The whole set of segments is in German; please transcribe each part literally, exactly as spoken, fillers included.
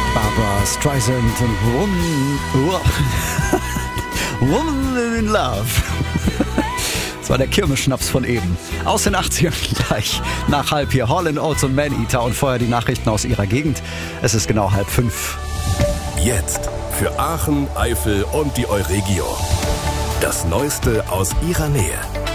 Barbra Streisand und Woman, Woman in Love. Das war der Kirmesschnaps von eben. Aus den achtzigern gleich. Nach halb hier Hall and Oates und Man-Eater und vorher die Nachrichten aus ihrer Gegend. Es ist genau halb fünf. Jetzt für Aachen, Eifel und die Euregio. Das Neueste aus ihrer Nähe.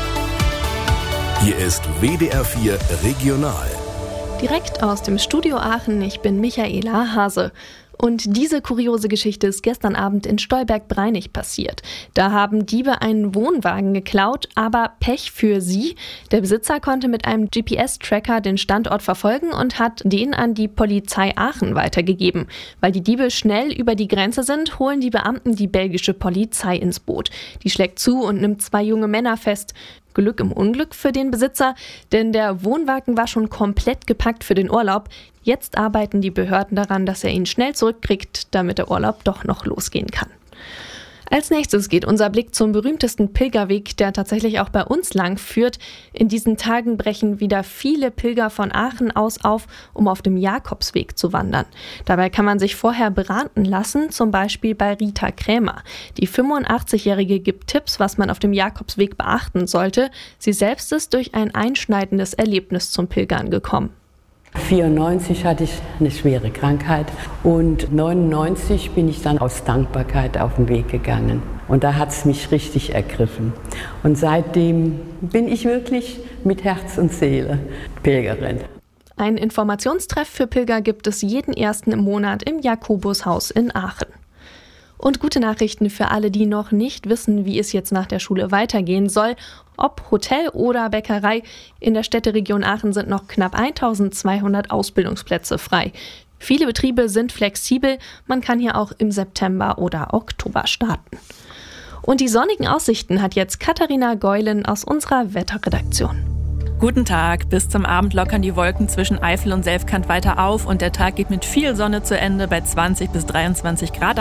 Hier ist W D R vier Regional. Direkt aus dem Studio Aachen, ich bin Michaela Hase. Und diese kuriose Geschichte ist gestern Abend in Stolberg-Breinig passiert. Da haben Diebe einen Wohnwagen geklaut, aber Pech für sie. Der Besitzer konnte mit einem G P S-Tracker den Standort verfolgen und hat den an die Polizei Aachen weitergegeben. Weil die Diebe schnell über die Grenze sind, holen die Beamten die belgische Polizei ins Boot. Die schlägt zu und nimmt zwei junge Männer fest. Glück im Unglück für den Besitzer, denn der Wohnwagen war schon komplett gepackt für den Urlaub. Jetzt arbeiten die Behörden daran, dass er ihn schnell zurückkriegt, damit der Urlaub doch noch losgehen kann. Als nächstes geht unser Blick zum berühmtesten Pilgerweg, der tatsächlich auch bei uns lang führt. In diesen Tagen brechen wieder viele Pilger von Aachen aus auf, um auf dem Jakobsweg zu wandern. Dabei kann man sich vorher beraten lassen, zum Beispiel bei Rita Krämer. Die fünfundachtzigjährige gibt Tipps, was man auf dem Jakobsweg beachten sollte. Sie selbst ist durch ein einschneidendes Erlebnis zum Pilgern gekommen. vierundneunzig hatte ich eine schwere Krankheit und neunundneunzig bin ich dann aus Dankbarkeit auf den Weg gegangen. Und da hat es mich richtig ergriffen. Und seitdem bin ich wirklich mit Herz und Seele Pilgerin. Ein Informationstreff für Pilger gibt es jeden ersten im Monat im Jakobushaus in Aachen. Und gute Nachrichten für alle, die noch nicht wissen, wie es jetzt nach der Schule weitergehen soll. Ob Hotel oder Bäckerei, in der Städteregion Aachen sind noch knapp eintausendzweihundert Ausbildungsplätze frei. Viele Betriebe sind flexibel, man kann hier auch im September oder Oktober starten. Und die sonnigen Aussichten hat jetzt Katharina Geulen aus unserer Wetterredaktion. Guten Tag. Bis zum Abend lockern die Wolken zwischen Eifel und Selfkant weiter auf und der Tag geht mit viel Sonne zu Ende bei zwanzig bis dreiundzwanzig Grad.